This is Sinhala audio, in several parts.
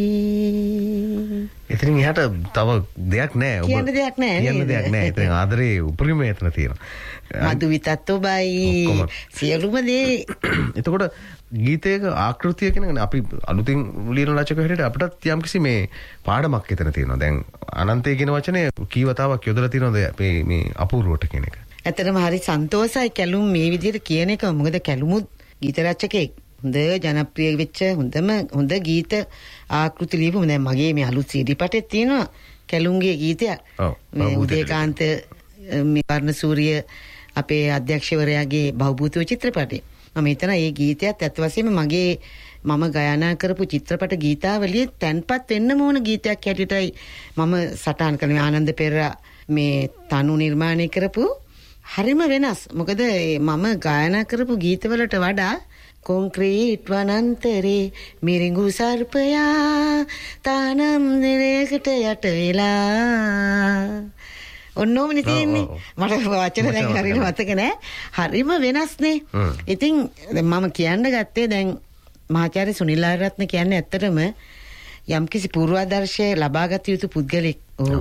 එතනින් එහාට තව දෙයක් නැහැ. කියන්න දෙයක් නැහැ. කියන්න දෙයක් නැහැ. එතන ආදරේ උපරිමය එතන තියෙනවා. මధు විතත් ඔබයි සියලුම දේ. එතකොට ගීතයක ආකෘතිය කියන්නේ අපි අලුතින් ලියන රචකයෙක් හැටියට අපිටත් යම්කිසි මේ පාඩමක් එතන තියෙනවා. දැන් අනන්තය කියන වචනේ කීවතාවක් යොදලා තියෙනවද මේ අපූර්වට කියන එක. ඇත්තටම හරි සන්තෝෂයි කැලුම් මේ විදිහට කියන එක. මොකද කැලුමුත් ගීත රචකයෙක්. හොඳ ජනප්‍රිය වෙච්ච හොඳ ගීත ආකෘති ලියපු දැන් මගේ මේ අලුත් CD පටේ තියෙනවා කැලුම්ගේ ගීතයක්. මේ උදේකාන්ත මේ වර්ණසූරිය අපේ අධ්‍යක්ෂවරයාගේ බහුබූතව චිත්‍රපටේ. මම හිතන මේ ගීතයත් ඇත්ත වශයෙන්ම මම ගායනා කරපු චිත්‍රපට ගීතාවලියේ තැන්පත් වෙන්න ඕන ගීතයක් හැටියටයි මම සටහන් කරන්නේ. ආනන්ද පෙරේරා මේ තනු නිර්මාණය කරපු හරිම වෙනස්. මොකද මම ගායනා කරපු ගීතවලට වඩා කොන්ක්‍රීට් වනාන්තරේ මිරිඟු සර්පයා තානම් දෙලකට යට වෙලා ඔන්නෝමනේ තියෙන්නේ. මට වචන දැන් හරියට මතක නෑ. හරිම වෙනස්නේ. ඉතින් මම කියන්න ගත්තේ දැන් මහාචාර්ය සුනිල් ආරත්න කියන්නේ ඇත්තටම යම්කිසි පූර්වාදර්ශය ලබාගත යුතු පුද්ගලෙක්.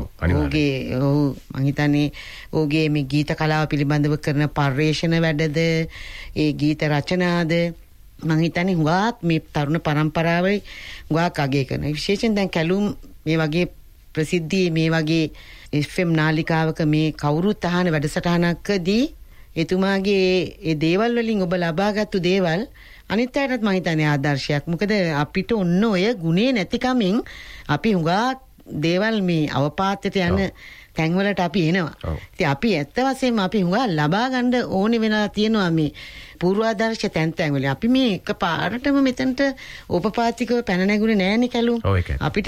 මං හිතන්නේ ඔහුගේ මේ ගීත කලාව පිළිබඳව කරන පර්යේෂණ වැඩද ඒ ගීත රචනාද මං හිතන්නේ හුඟක් මේ තරුණ පරම්පරාවේ හුඟක් අගය කරන. විශේෂයෙන් දැන් කැලුම් මේ වගේ ප්‍රසිද්ධියේ මේ වගේ FM නාලිකාවක මේ කවුරුත් අහන වැඩසටහනකදී එතුමාගේ ඒ දේවල් වලින් ඔබ ලබාගත්තු දේවල් අනිත් අයටත් මම හිතන්නේ ආදර්ශයක්. මොකද අපිට ඔන්න ඔය ගුණේ නැතිකමින් අපි හුඟක් දේවල් මේ අවපාතයට යන තැන්වලට අපි එනවා. ඉතින් අපි ඇත්ත වශයෙන්ම අපි හුඟක් ලබා ගන්න ඕනේ වෙලා තියෙනවා මේ පූර්වාදර්ශ තැන් වල. අපි මේ එකපාරටම මෙතනට උපපාතිකව පැන නැගුණේ නෑනේ කැලුම්. අපිට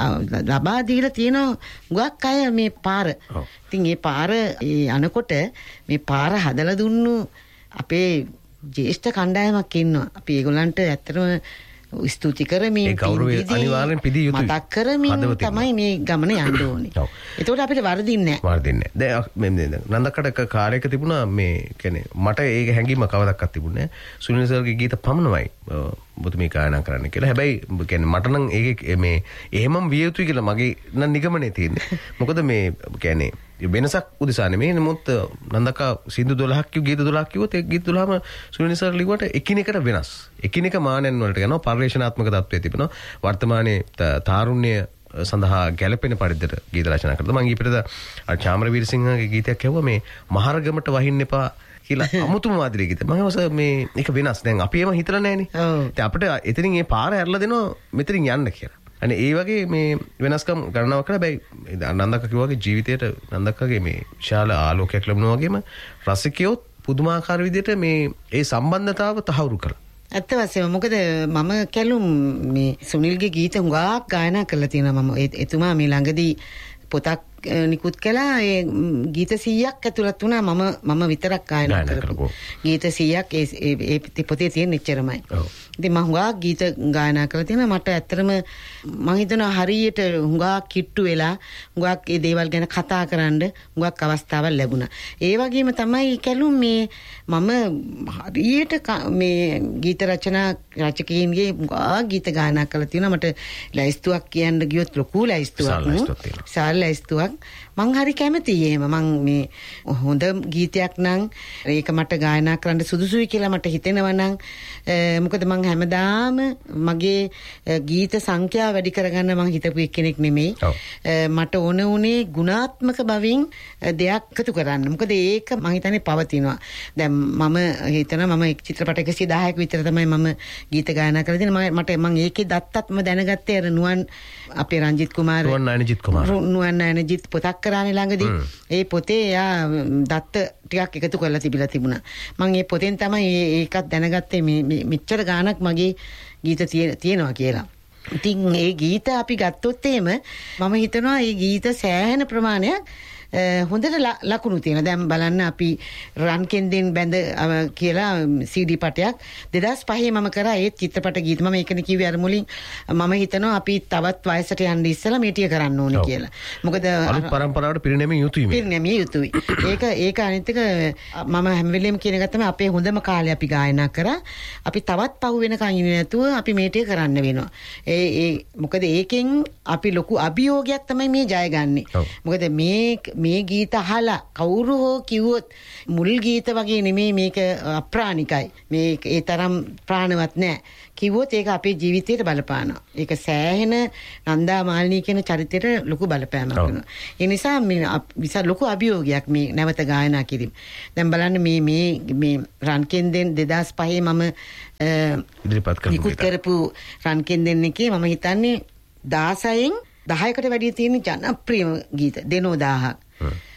ලබා දීලා තියෙන හුඟක් අය මේ පාර. ඉතින් මේ පාර යනකොට මේ පාර හදලා දුන්නු අපේ ජේෂ්ඨ කණ්ඩායමක් ඉන්නවා. අපි ඒගොල්ලන්ට ඇත්තටම ස්තුති කරමින් අනිවාර්යෙන් පිළිදී යුතුයි. මතක් කරමින් තමයි මේ ගමන යන්න ඕනේ. ඒකට අපිට වරදින්නේ නැහැ. දැන් නන්දකට කාර්යයක තිබුණා මේ කියන්නේ මට ඒක හැංගීම කවදාවත් තිබුණේ නැහැ. සුනිල් සර්ගේ ගීත පමණමයි ඔබතුමී ගායනා කරන්න කියලා. හැබැයි කියන්නේ මට නම් ඒක මේ එහෙමම විය යුතුයි කියලා මගේ නම් නිගමනය තියෙන්නේ. මොකද මේ කියන්නේ වෙනසක් උදෙසා නෙමෙයි. නමුත් නන්දකා සින්දු 12ක් කිව්ව ගීත 12ක් කිව්වොත් ඒ ගීත 12ම සුනිල් සර් ලිව්වට එකිනෙකට වෙනස්. එකිනෙක මානෙන් වලට යනවා. පරිවේශනාත්මක තත්ත්වයේ තිබෙනවා. වර්තමානයේ තාරුණ්‍ය සඳහා ගැළපෙන පරිද්දට ගීත රචනා කරලා මම ඊපෙරද චාමර වීරසිංහගේ ගීතයක් ඇහුවා මේ මහරගමට වහින්න එපා කියලා අමුතුම මාදිරේ ගීත. මම හිතුවා මේ ඒක වෙනස්. දැන් අපි එහෙම හිතලා නැහනේ. ඉතින් අපිට එතනින් මේ පාර ඇරලා දෙනවා මෙතනින් යන්න කියලා. අනේ ඒ වගේ මේ වෙනස්කම් ගණනාවක් කරලා බෑ. නන්දක කිව්වා වගේ ජීවිතේට නන්දකගේ මේ විශාල ආලෝකයක් ලැබුණා වගේම රසිකයොත් පුදුමාකාර විදිහට මේ ඒ සම්බන්ධතාව තහවුරු කළා. ඇත්ත වශයෙන්ම මොකද මම කැලුම් මේ සුනිල්ගේ ගීත හුඟක් ගායනා කරලා තියෙනවා. මම එතුමා මේ ළඟදී පොතක් නිකුත් කළා. ඒ ගීත 100ක් ඇතුළත් වුණා. මම විතරක් ගායනා කරපු ගීත 100ක් ඒ පොතේ තියෙන එච්චරමයි. ඉතින් මම හුඟක් ගීත ගායනා කරලා තියෙනවා. මට ඇත්තටම මම හිතනවා හරියට හුඟක් කිට්ටු වෙලා හුඟක් ඒ දේවල් ගැන කතා කරන්න හුඟක් අවස්ථාවක් ලැබුණා. ඒ වගේම තමයි කැලුම් මේ මම හරියට මේ ගීත රචනා රචකයින්ගේ හුඟක් ගීත ගායනා කරලා තියෙනවා. මට ලැයිස්තුවක් කියන්න ගියොත් ලොකු ලැයිස්තුවක්. විශාල ලැයිස්තුවක්. මං හරි කැමතියි එහෙම. මං මේ හොඳ ගීතයක් නම් ඒක මට ගායනා කරන්න සුදුසුයි කියලා මට හිතෙනවා නම් මොකද මං හැමදාම මගේ ගීත සංඛ්‍යාව වැඩි කරගන්න මං හිතපු එක්කෙනෙක් නෙමෙයි. මට ඕන උනේ ගුණාත්මක බවින් දෙයක් එකතු කරන්න. මොකද ඒක මං හිතන්නේ පවතිනවා. දැන් මම හිතනවා මම චිත්‍රපට 110ක විතර තමයි මම ගීත ගායනා කරලා තියෙන්නේ. මම ඒකේ දත්තත්ම දැනගත්තේ අර නුවන් අපේ රංජිත් කුමාර නුවන් නයනජිත් පොතක් කරානේ ළඟදී. ඒ පොතේ එයා දත්ත ටිකක් එකතු කරලා තිබුණා. මම මේ පොතෙන් තමයි ඒකත් දැනගත්තේ මේ මෙච්චර ගාණක් මගේ ගීත තියෙනවා කියලා. ඉතින් ඒ ගීත අපි ගත්තොත් එහෙම මම හිතනවා මේ ගීත සෑහෙන ප්‍රමාණයක් හොඳට ලකුණු තියෙනවා. දැන් බලන්න අපි රන් කෙන්දෙන් බැඳ කියලා CD පටයක් 2005 මම කරා ඒ චිත්‍රපට ගීත. මම ඒකනේ කිව්වේ අර මුලින් මම හිතනවා අපි තවත් වයසට යන්න ඉස්සලා මේ ටික කරන්න ඕනේ කියලා. මොකද අලුත් පරම්පරාවට පිරිනැමිය යුතුයි මේ. පිරිනැමිය යුතුයි. ඒක අනිත් එක මම හැම වෙලෙම කියන එක තමයි අපේ හොඳම කාලේ අපි ගායනා කරා. අපි තවත් පහු වෙනකන් ඉන්නේ නැතුව අපි මේ ටික කරන්න වෙනවා. මොකද ඒකෙන් අපි ලොකු අභියෝගයක් තමයි මේ ජය ගන්නෙ. මොකද මේ ගීත අහලා කවුරු හෝ කිව්වොත් මුල් ගීත වගේ නෙමෙයි මේක අප්‍රාණිකයි. මේ ඒ තරම් ප්‍රාණවත් නෑ. කිව්වොත් ඒක අපේ ජීවිතයට බලපානවා. ඒක සෑහෙන නන්දා මාලිනී කියන චරිතයට ලොකු බලපෑමක් වෙනවා. ඒ නිසා මේ ලොකු අභියෝගයක් මේ නැවත ගායනා කිරීම. දැන් බලන්න මේ රන්කෙන්දෙන් 2005 මම ඉදිරිපත් කරපු රන්කෙන්දෙන් එකේ මම හිතන්නේ 16න් 10කට වැඩි තියෙන ජනප්‍රියම ගීත දෙනෝ 1000ක්.